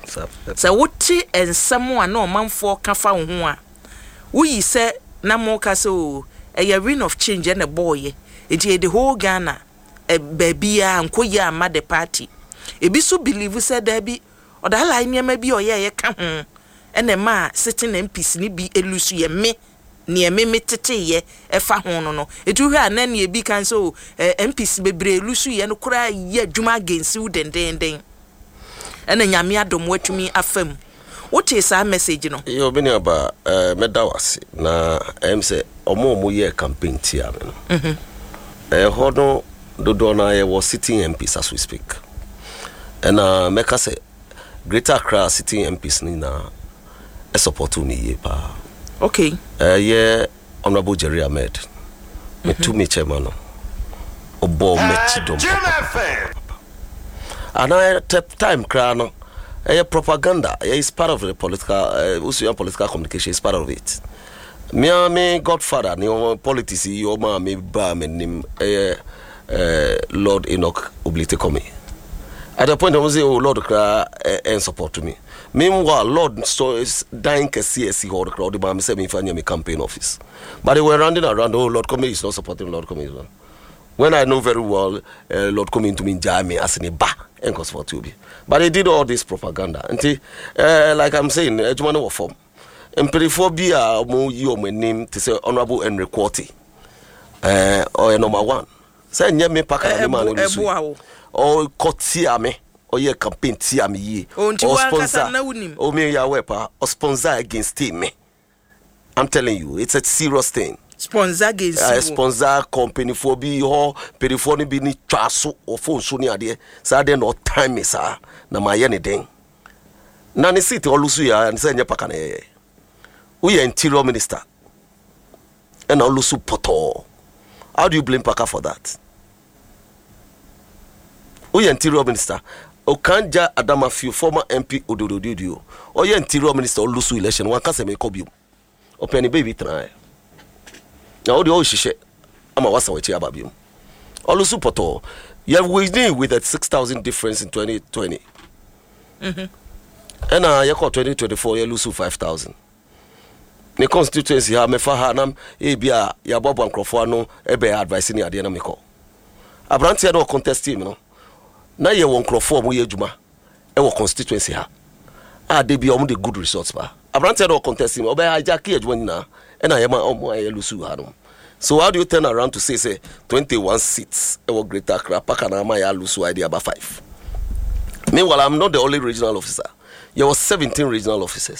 So what and someone no man for kafa ho we say na mo ka so a reign of change and a boy it the whole Ghana a baby and koya ma the party e bi so believe said there be or the line maybe or ye ka ho and a ma sitting MPs ni bi elusu ye me near me tete ye efa ho no etu hwe anan ye bi kan so MPs bebre elusu ye no kura ye dwuma against you den ena nyame adom watumi afam what is our message no yo bini aba medawase na say omo ye campaign tia me no hono dodo na ye was sitting MPs as we speak and meka say Greater Accra sitting MPs ni na support me ye pa okay yeah Honorable Jerry Ahmed me to me chairman obo metidom and at time crano propaganda is part of the political political communication is part of it me godfather ni politics yo ma me ba me nim Lord Enoch Oblitekomi at the point I was Lord cry and support to me meanwhile Lord so is dying CSC hold the crowd the man say me find me campaign office but they were running around Lord Komi is not supporting Lord Komi when I know very well Lord Komi to me jami as in a ba and cause for to be but they did all this propaganda until like I'm saying ejumane wo form empiriphobia mo yi o name to say Honorable Henry Quarty or number 1 say nye me paka na man no o kotia me o ye campaign tia me yi o sponsor o me ya wepa o sponsor against me I'm telling you it's a serious thing sponsor against sponsor company for be ho perifoni bi ni twaso o phone so ni ade sa de no time sa na ma ye ne den na ne city olusu ya nse nye paka na ye we interior minister and olusu poto how do you blame Paka for that we interior minister Okanja Adama Few former MP Odododio o ye interior minister olusu election wan kase me kobium open baby try now the old shishe ama wasa wechi ababium olusu poto you have winning with a 6,000 difference in 2020 and you call 2024 you lose 5,000 the constituency ha mefa ha nam e bia ya bobo ankrofo ano ebe advice ni ade na meko abrantia no contest team no na ye won krofo mo ye adwuma e wo constituency ha de bia omo the good results ba abrantia no contest team obe ajaki adwuma ni na na ye ma omo aye lusu ha no so how do you turn around to say 21 seats e wo Greater Accra paka na ma ya lusu idea about 5 meanwhile I'm not the only regional officer there was 17 regional officers